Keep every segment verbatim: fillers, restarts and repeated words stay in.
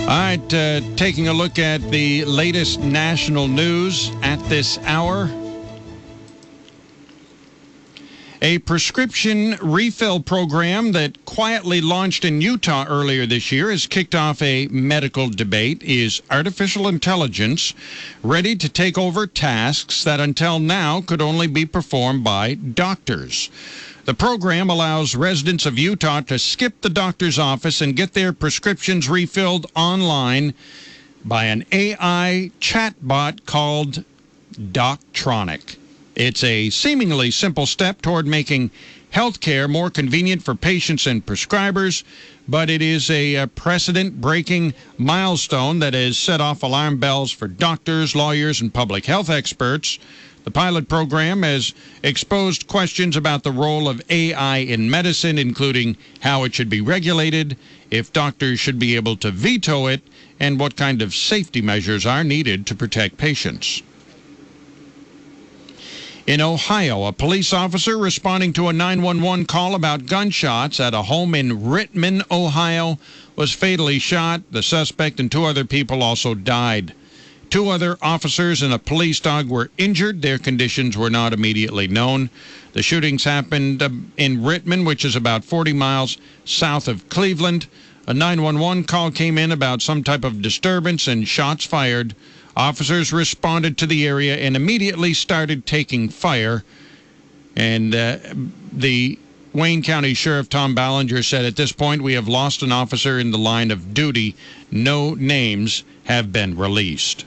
All right, uh, taking a look at the latest national news at this hour. A prescription refill program that quietly launched in Utah earlier this year has kicked off a medical debate. Is artificial intelligence ready to take over tasks that until now could only be performed by doctors? The program allows residents of Utah to skip the doctor's office and get their prescriptions refilled online by an A I chatbot called Doctronic. It's a seemingly simple step toward making healthcare more convenient for patients and prescribers, but it is a precedent-breaking milestone that has set off alarm bells for doctors, lawyers, and public health experts. The pilot program has exposed questions about the role of A I in medicine, including how it should be regulated, if doctors should be able to veto it, and what kind of safety measures are needed to protect patients. In Ohio, a police officer responding to a nine one one call about gunshots at a home in Rittman, Ohio, was fatally shot. The suspect and two other people also died. Two other officers and a police dog were injured. Their conditions were not immediately known. The shootings happened in Rittman, which is about forty miles south of Cleveland. A nine one one call came in about some type of disturbance and shots fired. Officers responded to the area and immediately started taking fire. And uh, the Wayne County Sheriff Tom Ballinger said, at this point, we have lost an officer in the line of duty. No names have been released.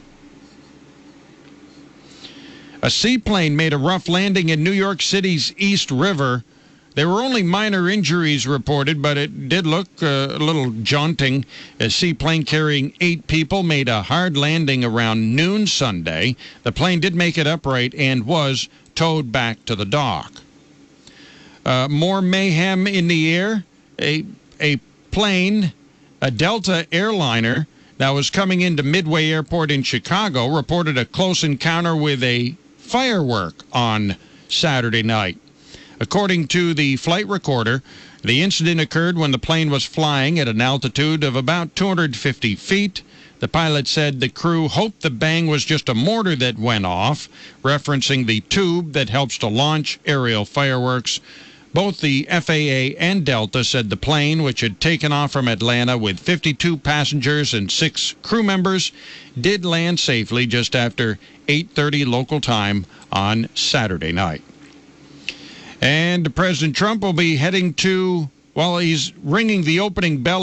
A seaplane made a rough landing in New York City's East River. There were only minor injuries reported, but it did look uh, a little jaunting. A seaplane carrying eight people made a hard landing around noon Sunday. The plane did make it upright and was towed back to the dock. Uh, more mayhem in the air. A, a plane, a Delta airliner that was coming into Midway Airport in Chicago, reported a close encounter with a firework on Saturday night. According to the flight recorder, the incident occurred when the plane was flying at an altitude of about two hundred fifty feet. The pilot said the crew hoped the bang was just a mortar that went off, referencing the tube that helps to launch aerial fireworks. Both the F A A and Delta said the plane, which had taken off from Atlanta with fifty-two passengers and six crew members, did land safely just after eight thirty local time on Saturday night. And President Trump will be heading to, well, he's ringing the opening bell